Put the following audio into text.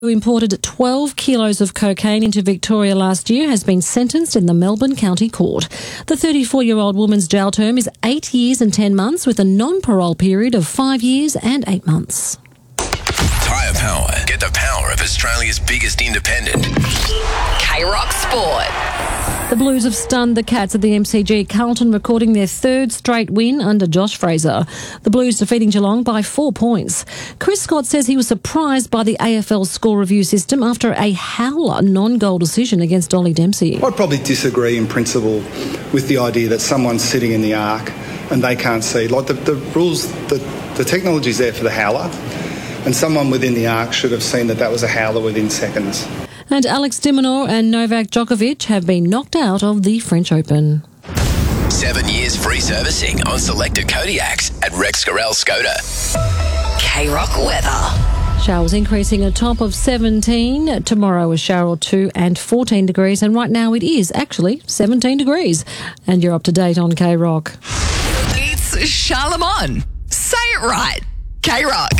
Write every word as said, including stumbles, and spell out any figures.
who imported twelve kilos of cocaine into Victoria last year has been sentenced in the Melbourne County Court. The thirty-four-year-old woman's jail term is eight years and ten months with a non-parole period of five years and eight months. Tyre Power. Get the power of Australia's biggest independent. K-Rock Sport. The Blues have stunned the Cats at the M C G, Carlton recording their third straight win under Josh Fraser. The Blues defeating Geelong by four points. Chris Scott says he was surprised by the A F L score review system after a howler non-goal decision against Ollie Dempsey. I'd probably disagree in principle with the idea that someone's sitting in the arc and they can't see. Like the, the rules, the, the technology's there for the howler, and someone within the arc should have seen that that was a howler within seconds. And Alex de Minaur and Novak Djokovic have been knocked out of the French Open. Seven years free servicing on selected Kodiaks at Rex Gorel Skoda. K-Rock weather. Showers increasing a top of seventeen. Tomorrow a shower or two and fourteen degrees. And right now it is actually seventeen degrees. And you're up to date on K-Rock. It's Charlemagne. Say it right. K-Rock.